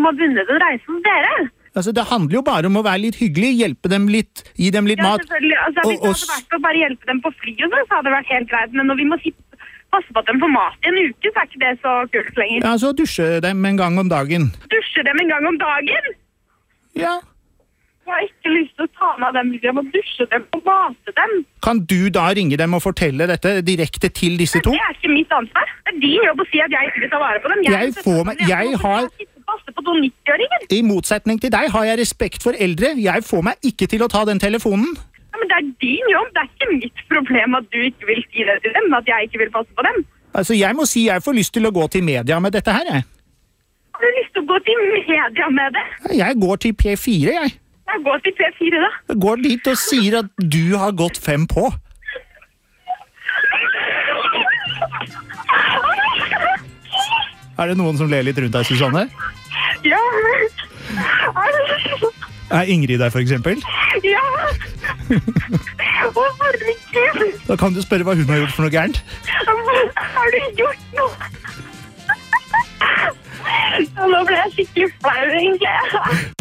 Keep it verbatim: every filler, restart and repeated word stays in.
som har vunnet en reise hos dere. Altså, det handler jo bare om å være litt hyggelig, hjelpe dem litt, gi dem litt Ja, mat. selvfølgelig. Altså, hvis og, og... det hadde vært å bare hjelpe dem på fly og sånn, så hadde det vært helt greit. Men når vi må sitte, passe på at de får mat i en uke, så er ikke det så kult lenger. Ja, så dusje dem en gang om dagen. Dusje dem en gang om dagen? Ja. Jeg har ikke lyst til å ta med dem, jeg må dusje dem og mate dem. Kan du da ringe dem og fortelle dette direkte til disse to? Det er ikke mitt ansvar. Det er din jobb å si at jeg ikke vil ta vare på dem. Jeg, Jeg får meg... Jeg har... Passe på to nitti-åringen. I motsetning til deg har jeg respekt for eldre. Jeg får meg ikke til å ta den telefonen. Ja, men det er din jobb. Det er ikke mitt problem at du ikke vil si det til dem, at jeg ikke vil passe på dem. Altså, jeg må si jeg får lyst til å gå til media med dette her, jeg. Har du lyst til å gå til media med det? Jeg går til P fire, jeg. Ja, gå til P fire da. Jeg går dit og sier at du har gått fem på. Er det noen som ler litt rundt deg, Susanne? Ja. Er Ingrid der, for eksempel? Ja. Å, herregud. Da kan du spørre hva hun har gjort for noe gærent. Har du gjort noe? Ja, nå ble jeg skikkelig flau, egentlig.